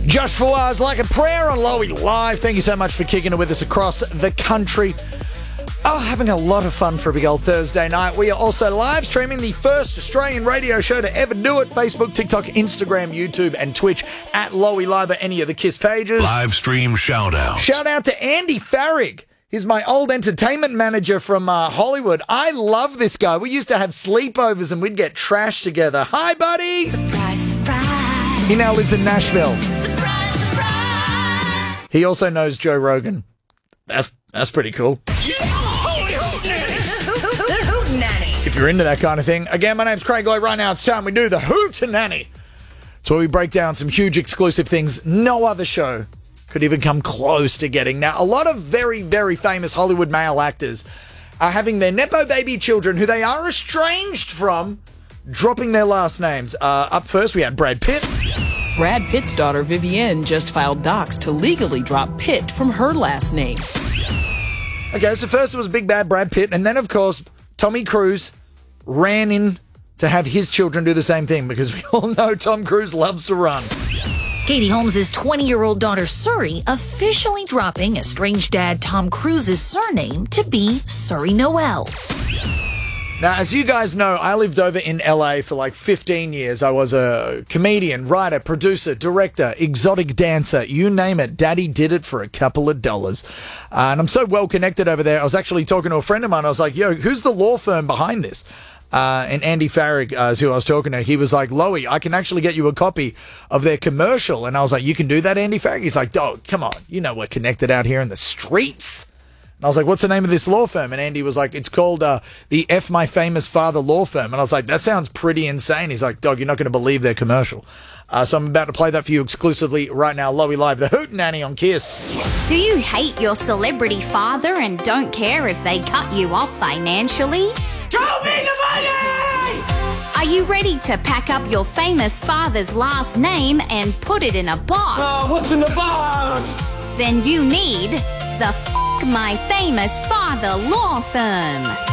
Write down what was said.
Josh Fawaz, Like a Prayer on Lowy Live. Thank you so much for kicking it with us across the country. Oh, having a lot of fun for a big old Thursday night. We are also live streaming the first Australian radio show to ever do it. Facebook, TikTok, Instagram, YouTube, and Twitch at Lowy Live at any of the KISS pages. Live stream shout out. Shout out to Andy Farrig. He's my old entertainment manager from Hollywood. I love this guy. We used to have sleepovers and we'd get trashed together. Hi, buddy. Surprise, surprise. He now lives in Nashville. Surprise, surprise. He also knows Joe Rogan. That's pretty cool. Hootenanny. If you're into that kind of thing. Again, my name's Craig Lowe. Right now it's time we do the Hootenanny. It's where we break down some huge exclusive things no other show could even come close to getting. Now, a lot of very, very famous Hollywood male actors are having their Nepo baby children, who they are estranged from, dropping their last names. Up first, we had Brad Pitt. Brad Pitt's daughter, Vivienne, just filed docs to legally drop Pitt from her last name. Okay, so first it was big bad Brad Pitt, and then, of course, Tommy Cruise ran in to have his children do the same thing, because we all know Tom Cruise loves to run. Katie Holmes' 20-year-old daughter, Suri, officially dropping estranged dad Tom Cruise's surname to be Suri Noel. Now, as you guys know, I lived over in LA for like 15 years. I was a comedian, writer, producer, director, exotic dancer, you name it. Daddy did it for a couple of dollars. And I'm so well connected over there. I was actually talking to a friend of mine. I was like, yo, who's the law firm behind this? And Andy Farrig is who I was talking to. He was like, Lowy, I can actually get you a copy of their commercial. And I was like, you can do that, Andy Farrig? He's like, dog, come on. You know we're connected out here in the streets. And I was like, what's the name of this law firm? And Andy was like, it's called the F My Famous Father Law Firm. And I was like, that sounds pretty insane. He's like, dog, you're not going to believe their commercial. So I'm about to play that for you exclusively right now. Lowy Live, the Hootenanny on KISS. Do you hate your celebrity father and don't care if they cut you off financially? Show me the money! Are you ready to pack up your famous father's last name and put it in a box? Oh, what's in the box? Then you need the F My Famous Father Law Firm.